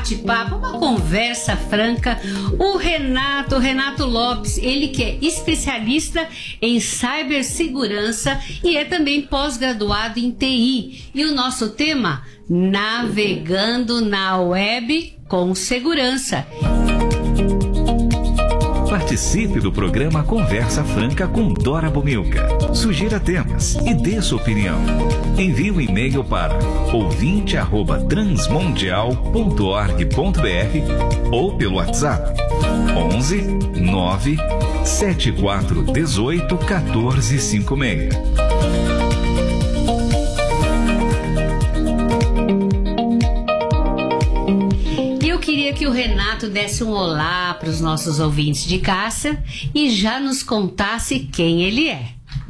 bate-papo, uma conversa franca. O Renato Lopes, ele que é especialista em cibersegurança e é também pós-graduado em TI. E o nosso tema, navegando na web com segurança. Participe do programa Conversa Franca com Dora Bomilca. Sugira temas e dê sua opinião. Envie um e-mail para ouvinte@transmundial.org.br ou pelo WhatsApp 11 9 74 18 14 56. Queria que o Renato desse um olá para os nossos ouvintes de casa e já nos contasse quem ele é.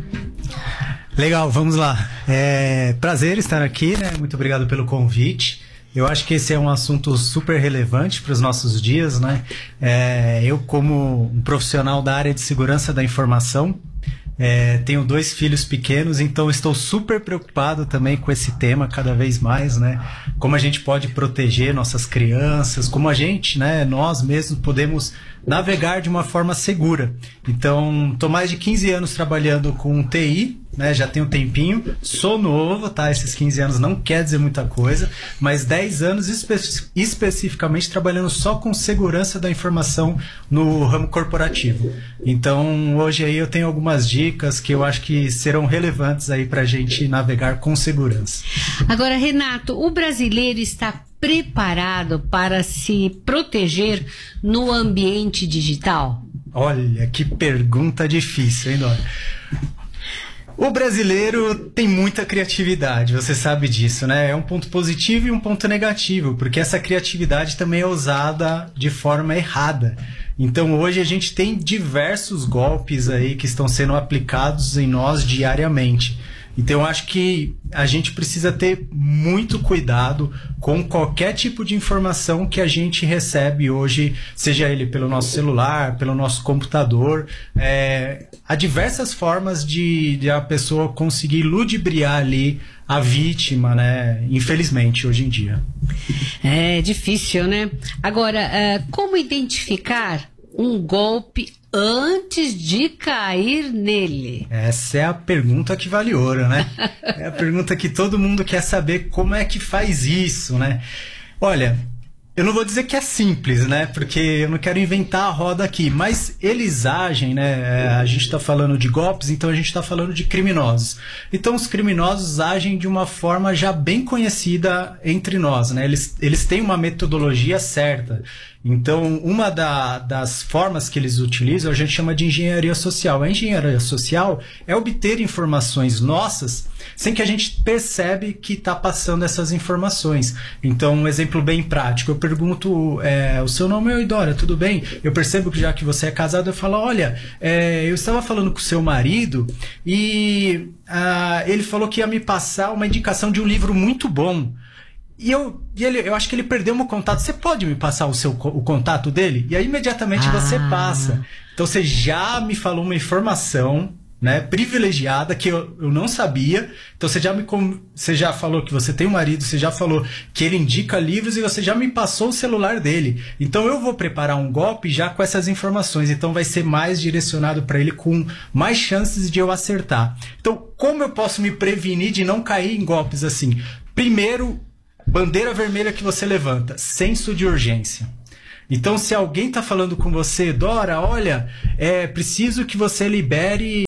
Legal, vamos lá. Prazer estar aqui, né? Muito obrigado pelo convite. Eu acho que esse é um assunto super relevante para os nossos dias, né? Eu, como um profissional da área de segurança da informação, tenho 2 filhos pequenos, então estou super preocupado também com esse tema cada vez mais, né? Como a gente pode proteger nossas crianças, como a gente, né, nós mesmos podemos navegar de uma forma segura. Então, estou mais de 15 anos trabalhando com TI, né? Já tenho um tempinho, sou novo, tá? Esses 15 anos não quer dizer muita coisa, mas 10 anos especificamente trabalhando só com segurança da informação no ramo corporativo. Então, hoje aí eu tenho algumas dicas que eu acho que serão relevantes aí pra gente navegar com segurança. Agora, Renato, o brasileiro está preparado para se proteger no ambiente digital? Olha, que pergunta difícil, hein, Dora? O brasileiro tem muita criatividade, você sabe disso, né? É um ponto positivo e um ponto negativo, porque essa criatividade também é usada de forma errada. Então hoje a gente tem diversos golpes aí que estão sendo aplicados em nós diariamente. Então eu acho que a gente precisa ter muito cuidado com qualquer tipo de informação que a gente recebe hoje, seja ele pelo nosso celular, pelo nosso computador. Há diversas formas de a pessoa conseguir ludibriar ali a vítima, né? Infelizmente, hoje em dia. É difícil, né? Agora, como identificar um golpe antes de cair nele? Essa é a pergunta que vale ouro, né? É a pergunta que todo mundo quer saber como é que faz isso, né? Olha, eu não vou dizer que é simples, né? Porque eu não quero inventar a roda aqui, mas eles agem, né? A gente está falando de golpes, então a gente está falando de criminosos. Então os criminosos agem de uma forma já bem conhecida entre nós, né? Eles têm uma metodologia certa. Então, uma das formas que eles utilizam, a gente chama de engenharia social. A engenharia social é obter informações nossas sem que a gente percebe que está passando essas informações. Então, um exemplo bem prático, eu pergunto, o seu nome é Dora, tudo bem? Eu percebo que já que você é casado, eu falo, olha, eu estava falando com o seu marido e ele falou que ia me passar uma indicação de um livro muito bom. Eu acho que ele perdeu o meu contato. Você pode me passar o contato dele? E aí imediatamente você passa. Então você já me falou uma informação, né, privilegiada que eu não sabia. Então você já falou que você tem um marido, você já falou que ele indica livros e você já me passou o celular dele. Então eu vou preparar um golpe já com essas informações. Então vai ser mais direcionado para ele, com mais chances de eu acertar. Então, como eu posso me prevenir de não cair em golpes assim? Primeiro, bandeira vermelha que você levanta, senso de urgência. Então, se alguém está falando com você, Dora, olha, preciso que você libere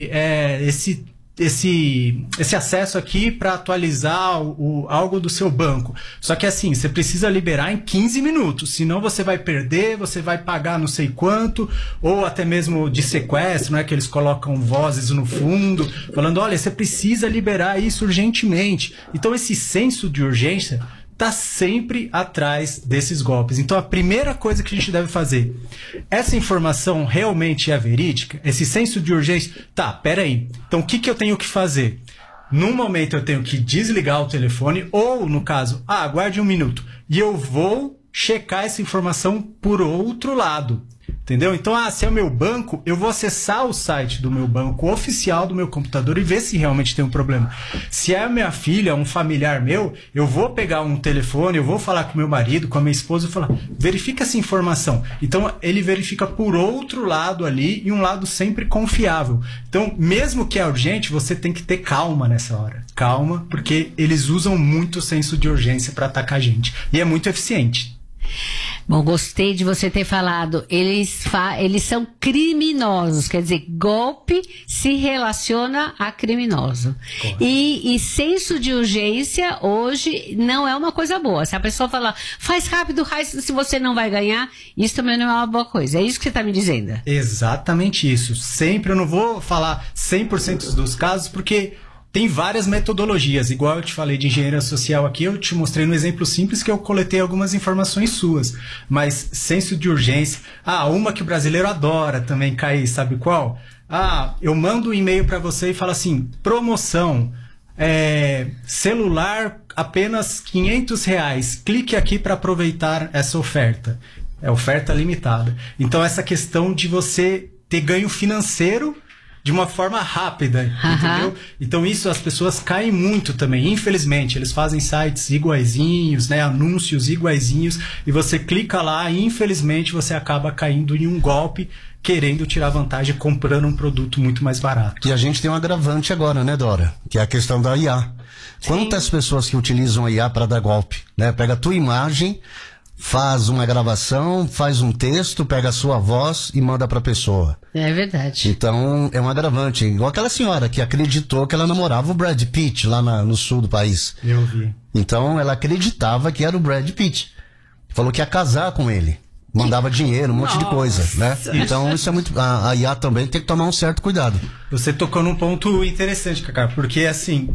esse acesso aqui para atualizar algo do seu banco. Só que assim, você precisa liberar em 15 minutos, senão você vai perder, você vai pagar não sei quanto, ou até mesmo de sequestro, né, que eles colocam vozes no fundo, falando, olha, você precisa liberar isso urgentemente. Então, esse senso de urgência está sempre atrás desses golpes. Então, a primeira coisa que a gente deve fazer, essa informação realmente é verídica? Esse senso de urgência? Tá, peraí. Então, o que eu tenho que fazer? Num momento, eu tenho que desligar o telefone, ou, no caso, aguarde um minuto, e eu vou checar essa informação por outro lado. Entendeu? Então, se é o meu banco, eu vou acessar o site do meu banco oficial do meu computador e ver se realmente tem um problema. Se é a minha filha, um familiar meu, eu vou pegar um telefone, eu vou falar com meu marido, com a minha esposa e falar, verifica essa informação. Então, ele verifica por outro lado ali e um lado sempre confiável. Então, mesmo que é urgente, você tem que ter calma nessa hora. Calma, porque eles usam muito o senso de urgência para atacar a gente. E é muito eficiente. Bom, gostei de você ter falado. Eles são criminosos, quer dizer, golpe se relaciona a criminoso. E senso de urgência hoje não é uma coisa boa. Se a pessoa falar, faz rápido, se você não vai ganhar, isso também não é uma boa coisa. É isso que você está me dizendo? Exatamente isso. Sempre, eu não vou falar 100% dos casos, porque tem várias metodologias, igual eu te falei de engenharia social aqui, eu te mostrei no exemplo simples que eu coletei algumas informações suas, mas senso de urgência, uma que o brasileiro adora também cair, sabe qual? Eu mando um e-mail para você e falo assim, promoção, celular apenas R$500, clique aqui para aproveitar essa oferta, é oferta limitada. Então essa questão de você ter ganho financeiro de uma forma rápida, entendeu? Então isso as pessoas caem muito também, infelizmente. Eles fazem sites iguaizinhos, né? Anúncios iguaizinhos, e você clica lá e infelizmente você acaba caindo em um golpe, querendo tirar vantagem, comprando um produto muito mais barato. E a gente tem um agravante agora, né, Dora? Que é a questão da IA. Sim. Quantas pessoas que utilizam a IA para dar golpe, né? Pega a tua imagem, faz uma gravação, faz um texto, pega a sua voz e manda pra pessoa. É verdade. Então, é um agravante. Igual aquela senhora que acreditou que ela namorava o Brad Pitt lá no sul do país. Eu vi. Então, ela acreditava que era o Brad Pitt. Falou que ia casar com ele. Mandava dinheiro, um monte de coisa, né? Então, isso é muito... A IA também tem que tomar um certo cuidado. Você tocou num ponto interessante, Cacá, porque, assim,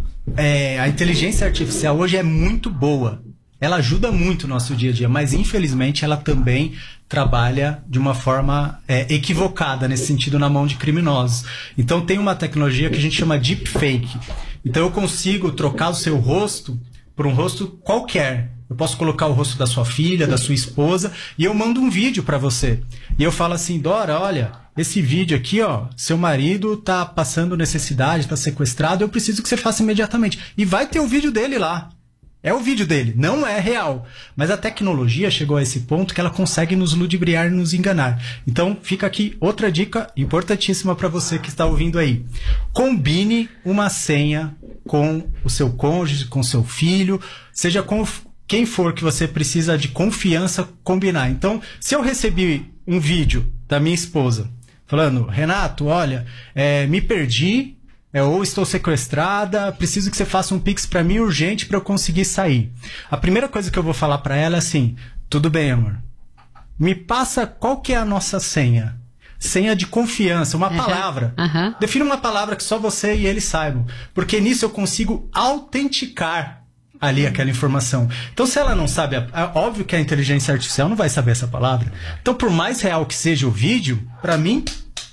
a inteligência artificial hoje é muito boa. Ela ajuda muito o nosso dia a dia, mas infelizmente ela também trabalha de uma forma equivocada, nesse sentido, na mão de criminosos. Então tem uma tecnologia que a gente chama deepfake. Então eu consigo trocar o seu rosto por um rosto qualquer. Eu posso colocar o rosto da sua filha, da sua esposa, e eu mando um vídeo para você. E eu falo assim, Dora, olha, esse vídeo aqui, seu marido tá passando necessidade, tá sequestrado, eu preciso que você faça imediatamente. E vai ter o vídeo dele lá. É o vídeo dele, não é real. Mas a tecnologia chegou a esse ponto que ela consegue nos ludibriar e nos enganar. Então fica aqui outra dica importantíssima para você que está ouvindo aí. Combine uma senha com o seu cônjuge, com o seu filho, seja com quem for que você precisa de confiança combinar. Então, se eu recebi um vídeo da minha esposa falando, Renato, olha, me perdi, ou estou sequestrada, preciso que você faça um Pix para mim urgente para eu conseguir sair. A primeira coisa que eu vou falar para ela é assim, tudo bem, amor, me passa qual que é a nossa senha. Senha de confiança, uma palavra. Defina uma palavra que só você e ele saibam. Porque nisso eu consigo autenticar ali aquela informação. Então, se ela não sabe, é óbvio que a inteligência artificial não vai saber essa palavra. Então, por mais real que seja o vídeo, para mim,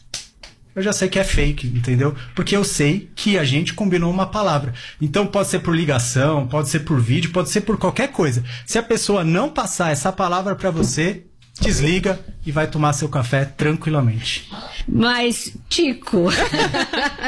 eu já sei que é fake, entendeu? Porque eu sei que a gente combinou uma palavra. Então pode ser por ligação, pode ser por vídeo, pode ser por qualquer coisa. Se a pessoa não passar essa palavra para você, desliga e vai tomar seu café tranquilamente. Mas, Tico...